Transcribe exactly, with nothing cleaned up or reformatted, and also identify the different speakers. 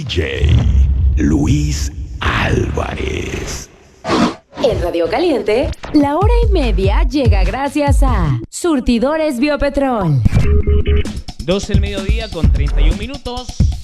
Speaker 1: J Luis Álvarez.
Speaker 2: En Radio Caliente, la hora y media llega gracias a Surtidores Biopetrol.
Speaker 3: doce del mediodía con treinta y un minutos.